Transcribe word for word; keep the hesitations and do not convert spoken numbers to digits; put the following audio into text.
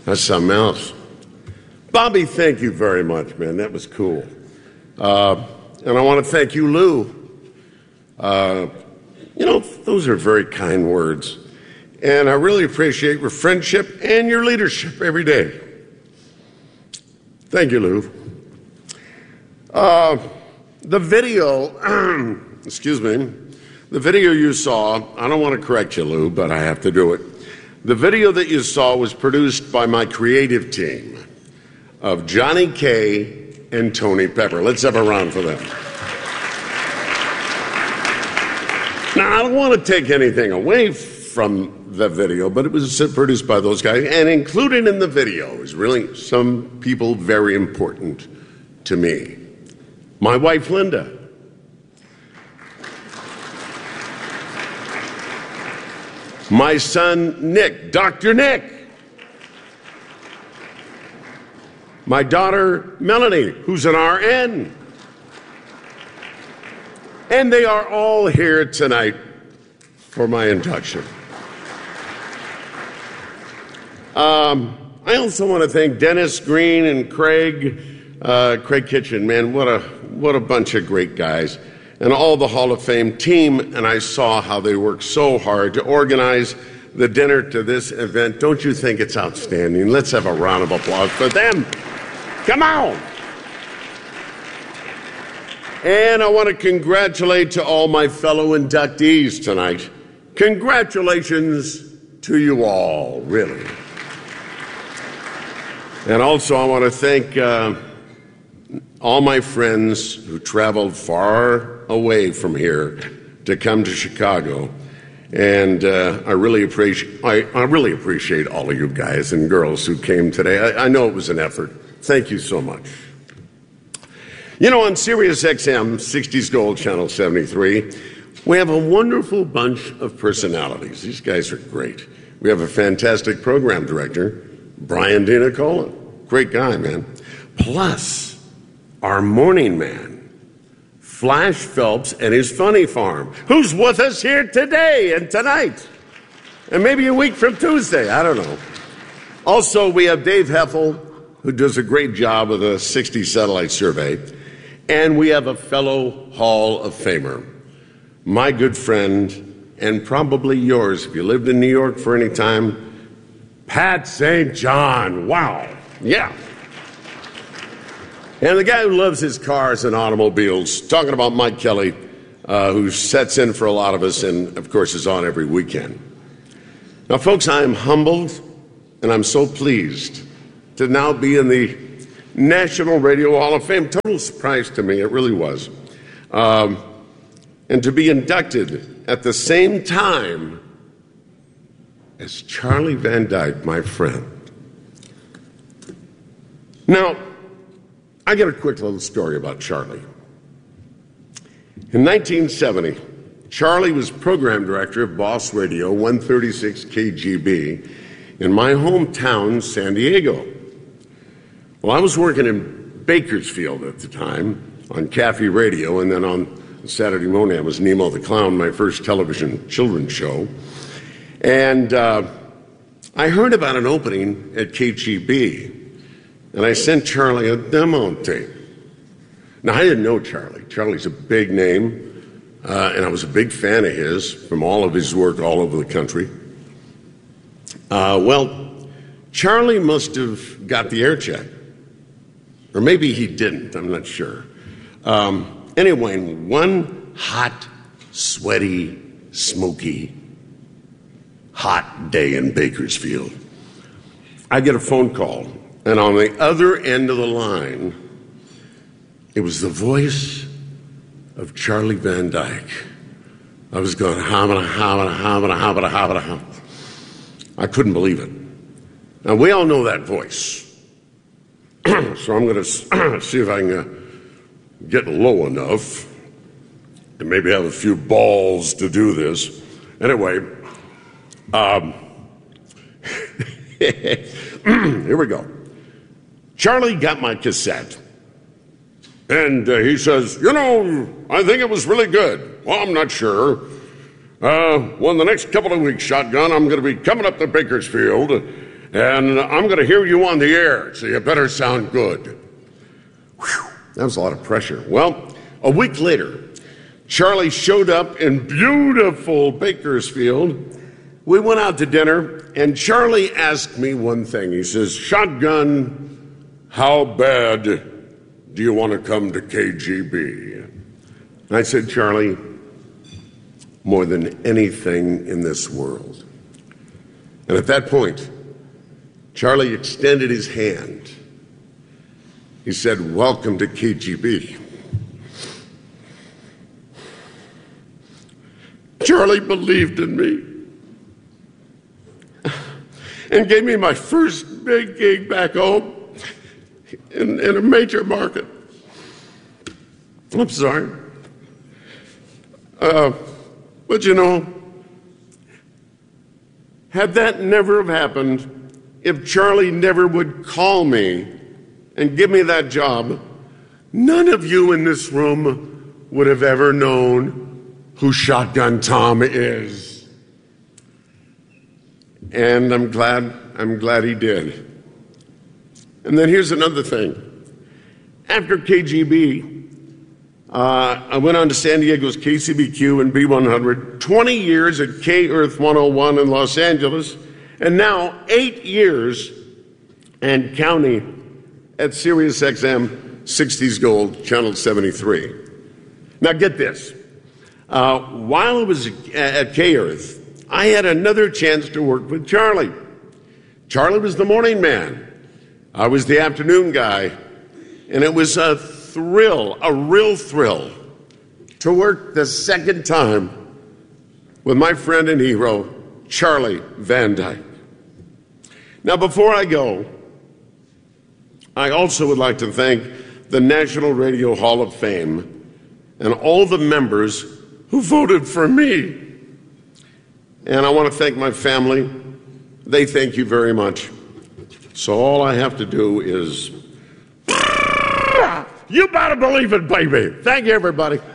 That's something else. Bobby, thank you very much, man. That was cool. Uh, and I want to thank you, Lou. Uh, you know, those are very kind words. And I really appreciate your friendship and your leadership every day. Thank you, Lou. Uh, the video, excuse me, the video you saw, I don't want to correct you, Lou, but I have to do it. The video that you saw was produced by my creative team of Johnny Kaye and Tony Pepper. Let's have a round for them. Now, I don't want to take anything away from the video, but it was produced by those guys, and included in the video is really some people very important to me. My wife, Linda. My son, Nick, Doctor Nick. My daughter, Melanie, who's an R N. And they are all here tonight for my induction. Um, I also want to thank Dennis Green and Craig, uh, Craig Kitchen. Man, what a what a bunch of great guys. And all the Hall of Fame team, and I saw how they worked so hard to organize the dinner to this event. Don't you think it's outstanding? Let's have a round of applause for them. Come on. And I want to congratulate to all my fellow inductees tonight. Congratulations to you all, really. And also I want to thank uh, all my friends who traveled far away from here to come to Chicago. And uh, I really appreciate I, I really appreciate all of you guys and girls who came today. I, I know it was an effort. Thank you so much. You know, on Sirius X M, sixties Gold, Channel seventy-three, we have a wonderful bunch of personalities. These guys are great. We have a fantastic program director, Brian DiNicola. Great guy, man. Plus, our morning man, Flash Phelps and his funny farm, who's with us here today and tonight. And maybe a week from Tuesday, I don't know. Also, we have Dave Heffel, who does a great job with the sixty Satellite Survey. And we have a fellow Hall of Famer, my good friend, and probably yours, if you lived in New York for any time, Pat Saint John. Wow. Yeah. And the guy who loves his cars and automobiles, talking about Mike Kelly, uh, who sets in for a lot of us and, of course, is on every weekend. Now, folks, I am humbled and I'm so pleased to now be in the National Radio Hall of Fame. Total surprise to me, it really was. Um, and to be inducted at the same time as Charlie Van Dyke, my friend. Now, I got a quick little story about Charlie. In nineteen seventy, Charlie was program director of Boss Radio one thirty-six K G B in my hometown, San Diego. Well, I was working in Bakersfield at the time on Cafe Radio, and then on Saturday morning I was Nemo the Clown, my first television children's show. And uh, I heard about an opening at K G B, and I sent Charlie a demo tape. Now, I didn't know Charlie. Charlie's a big name, uh, and I was a big fan of his from all of his work all over the country. Uh, well, Charlie must have got the air check. Or maybe he didn't, I'm not sure. Um, anyway, one hot, sweaty, smoky, hot day in Bakersfield, I get a phone call, and on the other end of the line, it was the voice of Charlie Van Dyke. I was going, habba, habba, habba, habba, habba, habba. I couldn't believe it. Now, we all know that voice. So I'm going to see if I can uh, get low enough and maybe have a few balls to do this. Anyway, um, here we go. Charlie got my cassette, and uh, he says, you know, I think it was really good. Well, I'm not sure. Uh, well, in the next couple of weeks, Shotgun, I'm going to be coming up to Bakersfield, and I'm going to hear you on the air, so you better sound good. Whew, that was a lot of pressure. Well, a week later, Charlie showed up in beautiful Bakersfield. We went out to dinner, and Charlie asked me one thing. He says, "Shotgun, how bad do you want to come to K G B?" And I said, "Charlie, more than anything in this world." And at that point, Charlie extended his hand. He said, "Welcome to K G B." Charlie believed in me and gave me my first big gig back home in, in a major market. I'm sorry. Uh, but you know, had that never have happened, if Charlie never would call me and give me that job, none of you in this room would have ever known who Shotgun Tom is. And I'm glad, I'm glad he did. And then here's another thing. After K G B, Uh, I went on to San Diego's K C B Q and B one hundred, twenty years at K Earth one oh one in Los Angeles, and now eight years and counting at Sirius X M sixties Gold, Channel seventy-three. Now get this. Uh, while I was at K Earth, I had another chance to work with Charlie. Charlie was the morning man. I was the afternoon guy, and it was a thrill, a real thrill, to work the second time with my friend and hero, Charlie Van Dyke. Now, before I go, I also would like to thank the National Radio Hall of Fame and all the members who voted for me. And I want to thank my family. They thank you very much. So all I have to do is... You better believe it, baby. Thank you, everybody.